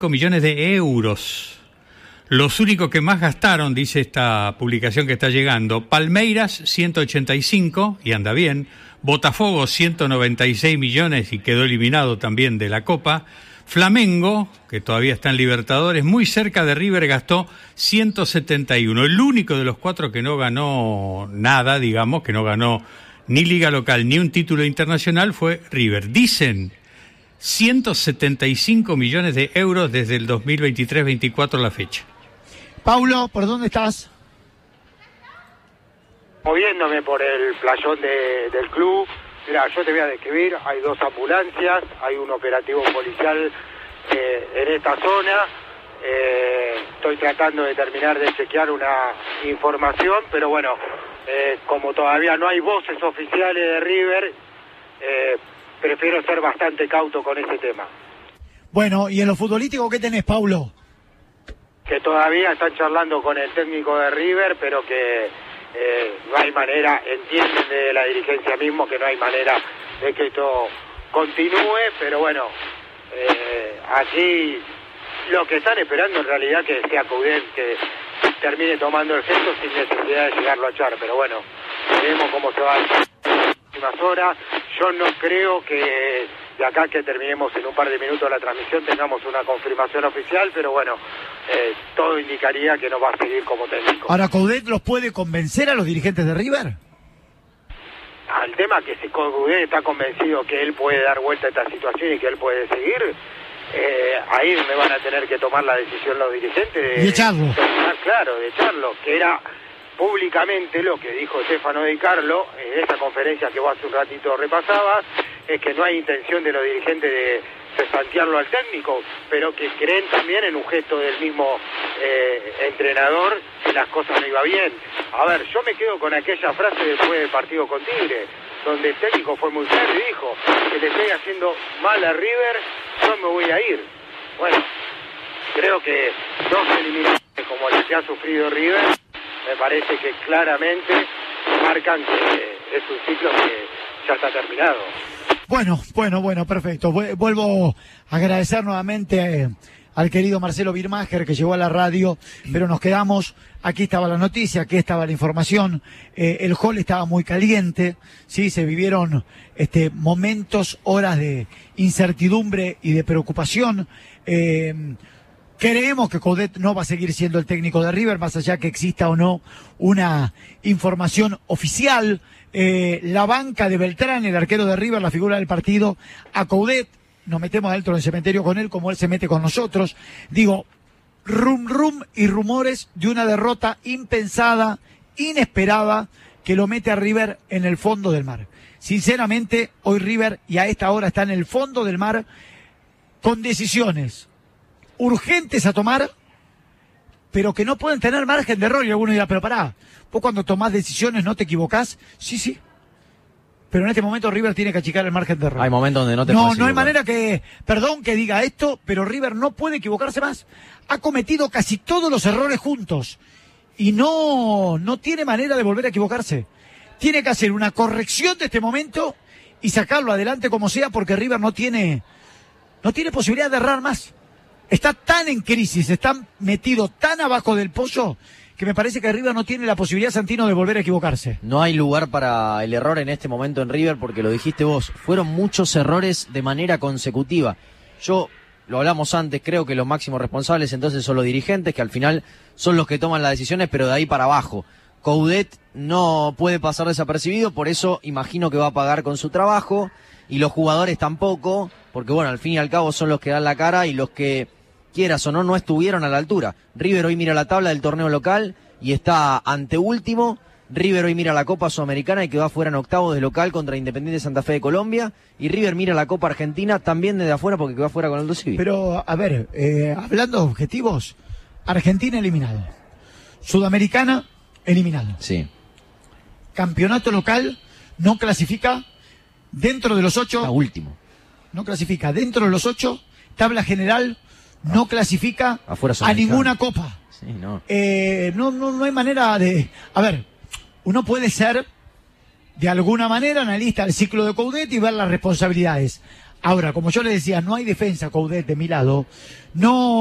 millones de euros. Los únicos que más gastaron, dice esta publicación que está llegando, Palmeiras 185, y anda bien, Botafogo 196 millones y quedó eliminado también de la Copa, Flamengo, que todavía está en Libertadores, muy cerca de River, gastó 171. El único de los cuatro que no ganó nada, digamos, que no ganó ni liga local ni un título internacional fue River. Dicen 175 millones de euros desde el 2023-24 la fecha. Paulo, ¿por dónde estás? Moviéndome por el playón del club. Mira, yo te voy a describir, hay 2 ambulancias, hay un operativo policial en esta zona. Estoy tratando de terminar de chequear una información, pero bueno, como todavía no hay voces oficiales de River, prefiero ser bastante cauto con ese tema. Bueno, ¿y en lo futbolístico qué tenés, Paulo? Que todavía están charlando con el técnico de River, pero que no hay manera, entienden de la dirigencia mismo que no hay manera de que esto continúe, pero bueno, así lo que están esperando en realidad que sea Coudet, que termine tomando el gesto sin necesidad de llegarlo a echar, pero bueno, veremos cómo se va en las últimas horas. Yo no creo que de acá que terminemos en un par de minutos la transmisión tengamos una confirmación oficial, pero bueno, todo indicaría que no va a seguir como técnico. Ahora, ¿Coudet los puede convencer a los dirigentes de River? Al tema que si Coudet está convencido que él puede dar vuelta a esta situación y que él puede seguir, ahí me van a tener que tomar la decisión los dirigentes de echarlo. Claro, de echarlo, que era públicamente lo que dijo Stefano Di Carlo en esa conferencia que vos hace un ratito repasabas, es que no hay intención de los dirigentes de cesantearlo al técnico, pero que creen también en un gesto del mismo entrenador que las cosas no iban bien. A ver, yo me quedo con aquella frase después del partido con Tigre, donde el técnico fue muy claro y dijo que le estoy haciendo mal a River, yo me voy a ir. Bueno, creo que 2 eliminaciones como las que ha sufrido River, me parece que claramente marcan que es un ciclo que ya está terminado. Bueno, perfecto. Vuelvo a agradecer nuevamente al querido Marcelo Birmacher que llegó a la radio, pero nos quedamos, aquí estaba la noticia, aquí estaba la información, el hall estaba muy caliente, sí, se vivieron momentos, horas de incertidumbre y de preocupación. Creemos que Coudet no va a seguir siendo el técnico de River, más allá que exista o no una información oficial. La banca de Beltrán, el arquero de River, la figura del partido, a Coudet, nos metemos dentro del cementerio con él como él se mete con nosotros. Digo, rum y rumores de una derrota impensada, inesperada, que lo mete a River en el fondo del mar. Sinceramente, hoy River, y a esta hora está en el fondo del mar, con decisiones urgentes a tomar, pero que no pueden tener margen de error. Y alguno dirá, pero pará, vos cuando tomás decisiones no te equivocás. Sí, pero en este momento River tiene que achicar el margen de error. Hay momentos donde no te puedes equivocar. No hay manera que, perdón que diga esto, pero River no puede equivocarse más. Ha cometido casi todos los errores juntos y no tiene manera de volver a equivocarse. Tiene que hacer una corrección de este momento y sacarlo adelante como sea, porque River no tiene posibilidad de errar más. Está tan en crisis, está metido tan abajo del pozo, que me parece que River no tiene la posibilidad, Santino, de volver a equivocarse. No hay lugar para el error en este momento en River, porque lo dijiste vos, fueron muchos errores de manera consecutiva. Lo hablamos antes, creo que los máximos responsables entonces son los dirigentes, que al final son los que toman las decisiones, pero de ahí para abajo. Coudet no puede pasar desapercibido, por eso imagino que va a pagar con su trabajo, y los jugadores tampoco, porque bueno, al fin y al cabo son los que dan la cara y los que, quieras o no estuvieron a la altura. River hoy mira la tabla del torneo local y está anteúltimo. River hoy mira la Copa Sudamericana y quedó afuera en octavos de local contra Independiente Santa Fe de Colombia. Y River mira la Copa Argentina también desde afuera porque quedó afuera con Aldo Civi. Pero, a ver, hablando de objetivos, Argentina eliminado. Sudamericana eliminado. Sí. Campeonato local no clasifica dentro de los 8. Está último. No clasifica dentro de los 8. Tabla general no clasifica a ninguna copa. Sí, no. No hay manera de... A ver, uno puede ser de alguna manera analista del ciclo de Coudet y ver las responsabilidades. Ahora, como yo le decía, no hay defensa, Coudet, de mi lado. No